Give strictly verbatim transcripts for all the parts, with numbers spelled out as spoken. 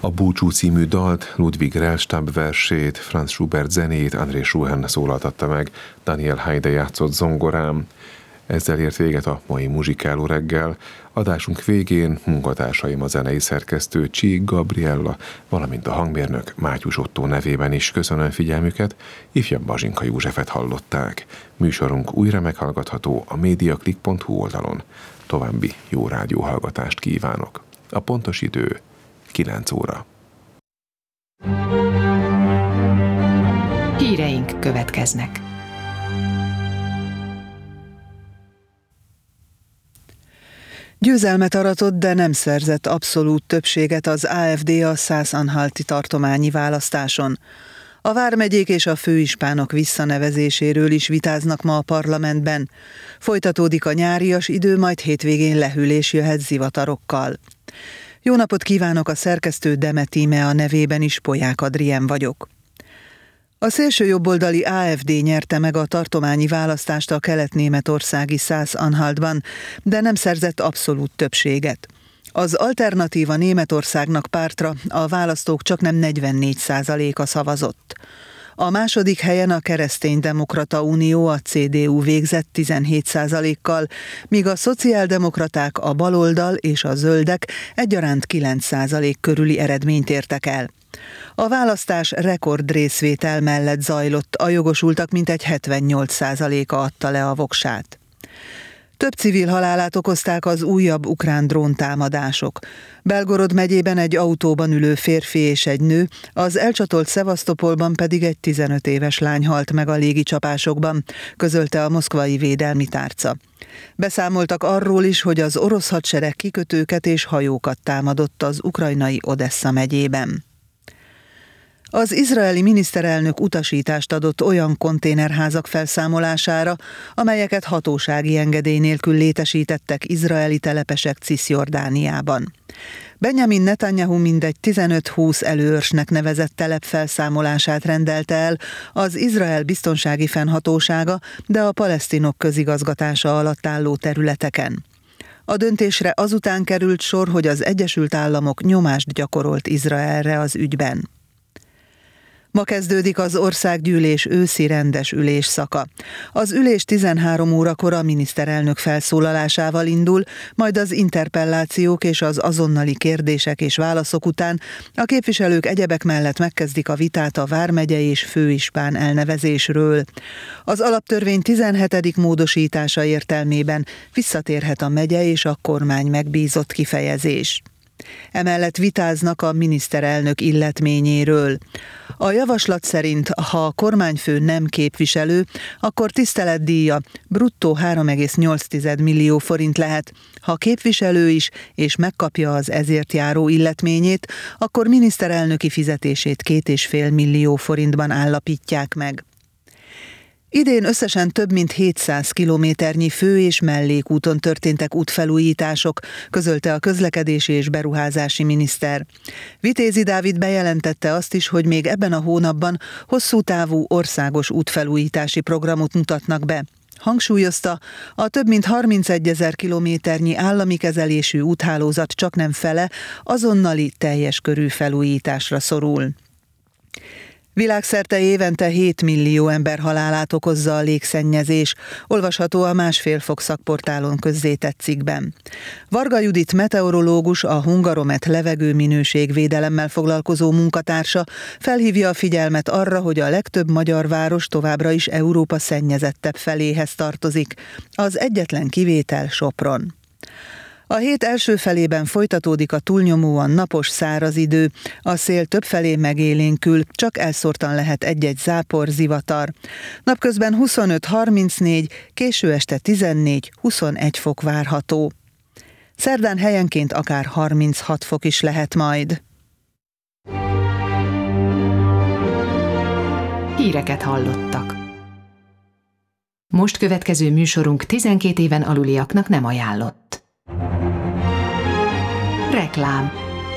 A Búcsú című dalt, Ludwig Rellstab versét, Franz Schubert zenét, André Schumann szólaltatta meg, Daniel Haide játszott zongorán. Ezzel ért véget a mai muzsikáló reggel. Adásunk végén munkatársaim a zenei szerkesztő Csík Gabriella, valamint a hangmérnök Mátyus Ottó nevében is köszönöm figyelmüket, ifjabb Bazsinka Józsefet hallották. Műsorunk újra meghallgatható a mediaclick pont hu oldalon. További jó rádióhallgatást kívánok. A pontos idő kilenc óra. Híreink következnek. Győzelmet aratott, de nem szerzett abszolút többséget az á ef dé a szász-anhalti tartományi választáson. A vármegyék és a főispánok visszanevezéséről is vitáznak ma a parlamentben. Folytatódik a nyárias idő, majd hétvégén lehűlés jöhet zivatarokkal. Jó napot kívánok, a szerkesztő Demetíme a nevében is, Polyák Adrien vagyok. A szélső jobboldali á ef dé nyerte meg a tartományi választást a kelet-németországi Szász-Anhaltban, de nem szerzett abszolút többséget. Az Alternatíva Németországnak pártra a választók csaknem negyvennégy százaléka szavazott. A második helyen a Kereszténydemokrata Unió, a cé dé u végzett tizenhét százalékkal, míg a szociáldemokraták, a baloldal és a zöldek egyaránt kilenc százalék körüli eredményt értek el. A választás rekord részvétel mellett zajlott, a jogosultak mintegy hetvennyolc százaléka adta le a voksát. Több civil halálát okozták az újabb ukrán dróntámadások. Belgorod megyében egy autóban ülő férfi és egy nő, az elcsatolt Szevasztopolban pedig egy tizenöt éves lány halt meg a légicsapásokban, közölte a moszkvai védelmi tárca. Beszámoltak arról is, hogy az orosz hadsereg kikötőket és hajókat támadott az ukrajnai Odessa megyében. Az izraeli miniszterelnök utasítást adott olyan konténerházak felszámolására, amelyeket hatósági engedély nélkül létesítettek izraeli telepesek Ciszjordániában. Benjamin Netanyahu mindegy tizenöt-húsz előörsnek nevezett telep felszámolását rendelte el az Izrael biztonsági fennhatósága, de a palesztinok közigazgatása alatt álló területeken. A döntésre azután került sor, hogy az Egyesült Államok nyomást gyakorolt Izraelre az ügyben. Ma kezdődik az országgyűlés őszi rendes ülésszaka. Az ülés tizenhárom órakor a miniszterelnök felszólalásával indul, majd az interpellációk és az azonnali kérdések és válaszok után a képviselők egyebek mellett megkezdik a vitát a vármegye és főispán elnevezésről. Az alaptörvény tizenhetedik módosítása értelmében visszatérhet a megye és a kormány megbízott kifejezés. Emellett vitáznak a miniszterelnök illetményéről. A javaslat szerint, ha a kormányfő nem képviselő, akkor tiszteletdíja bruttó három egész nyolc millió forint lehet. Ha képviselő is, és megkapja az ezért járó illetményét, akkor miniszterelnöki fizetését két és fél millió forintban állapítják meg. Idén összesen több mint hétszáz kilométernyi fő- és mellékúton történtek útfelújítások, közölte a közlekedési és beruházási miniszter. Vitézi Dávid bejelentette azt is, hogy még ebben a hónapban hosszú távú országos útfelújítási programot mutatnak be. Hangsúlyozta, a több mint harmincegyezer kilométernyi állami kezelésű úthálózat csaknem fele azonnali teljes körű felújításra szorul. Világszerte évente hét millió ember halálát okozza a légszennyezés, olvasható a Másfél Fok szakportálon közzétett cikkben. Varga Judit meteorológus, a Hungaromet levegőminőségvédelemmel foglalkozó munkatársa felhívja a figyelmet arra, hogy a legtöbb magyar város továbbra is Európa szennyezettebb feléhez tartozik. Az egyetlen kivétel Sopron. A hét első felében folytatódik a túlnyomóan napos, száraz idő, a szél többfelé megélénkül, csak elszórtan lehet egy-egy zápor, zivatar. Napközben huszonöt-harmincnégy, késő este tizennégy-huszonegy fok várható. Szerdán helyenként akár harminchat fok is lehet majd. Híreket hallottak. Most következő műsorunk tizenkét éven aluliaknak nem ajánlott. Reklám.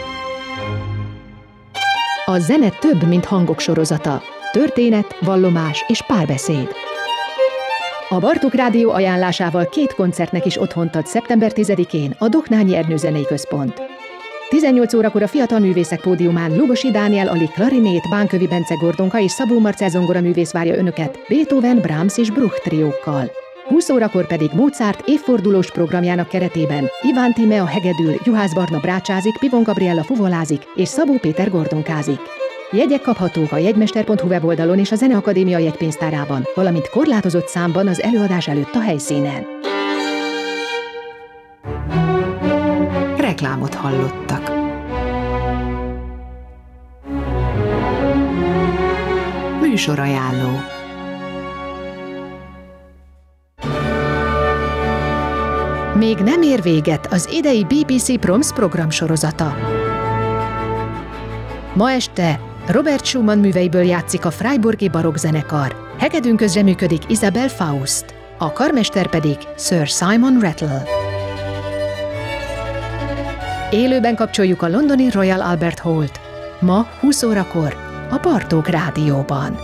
A zene több, mint hangok sorozata. Történet, vallomás és párbeszéd. A Bartók Rádió ajánlásával két koncertnek is otthont ad szeptember tizedikén a Doknányi Ernő Zenei Központ. tizennyolc órakor a Fiatal Művészek Pódiumán Lugosi Dániel Ali klarinét, Bánkövi Bence Gordonka és Szabó Marcell zongoraművész várja önöket Beethoven, Brahms és Bruch triókkal. húsz órakor pedig Mozart évfordulós programjának keretében Iván Tímea hegedül, Juhász Barna brácsázik, Pivon Gabriella fuvolázik és Szabó Péter gordonkázik. Jegyek kaphatók a jegymester pont hu weboldalon és a Zeneakadémia jegypénztárában, valamint korlátozott számban az előadás előtt a helyszínen. Reklámot hallottak. Műsorajánló. Még nem ér véget az idei bé bé cé Proms programsorozata. Ma este Robert Schumann műveiből játszik a Freiburgi barokkzenekar. Hegedűn közreműködik Isabel Faust, a karmester pedig Sir Simon Rattle. Élőben kapcsoljuk a londoni Royal Albert Hallt. Ma húsz órakor a Bartók Rádióban.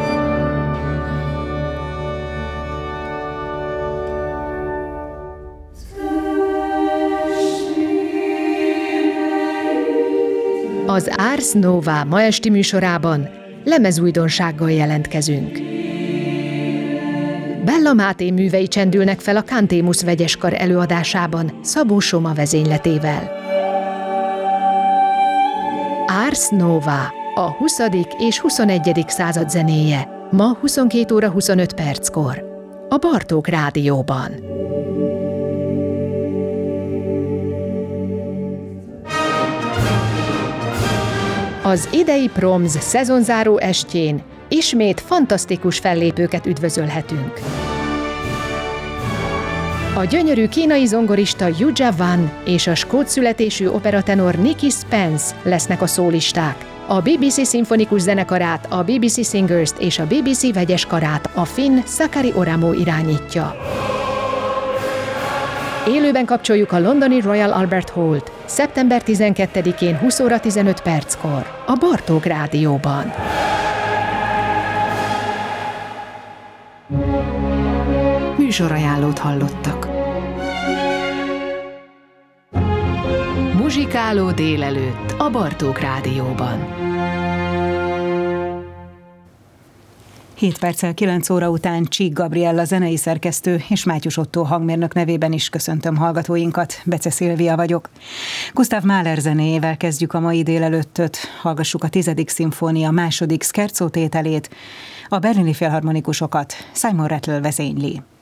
Az Ars Nova ma esti műsorában lemezújdonsággal jelentkezünk. Bella Máté művei csendülnek fel a Cantémus vegyeskar előadásában Szabó Soma vezényletével. Ars Nova, a huszadik és huszonegyedik század zenéje, ma huszonkét óra huszonöt perckor, a Bartók Rádióban. Az idei Proms szezonzáró estjén ismét fantasztikus fellépőket üdvözölhetünk. A gyönyörű kínai zongorista Yuja Van és a skót születésű operatenor Nicky Spence lesznek a szólisták. A bé bé cé szimfonikus zenekarát, a bé bé cé Singers-t és a bé bé cé vegyes karát a finn Sakari Oramo irányítja. Élőben kapcsoljuk a londoni Royal Albert Hallt szeptember tizenkettedikén húsz óra tizenöt perckor a Bartók Rádióban. Műsorajánlót hallottak. Muzsikáló délelőtt a Bartók Rádióban. hét perccel kilenc óra után Csík Gabriella zenei szerkesztő és Mátyus Ottó hangmérnök nevében is köszöntöm hallgatóinkat. Bece Szilvia vagyok. Gustav Mahler zenéjével kezdjük a mai délelőttöt. Hallgassuk a tizedik szimfónia második szkerzó tételét, a berlini filharmonikusokat Simon Rattle vezényli.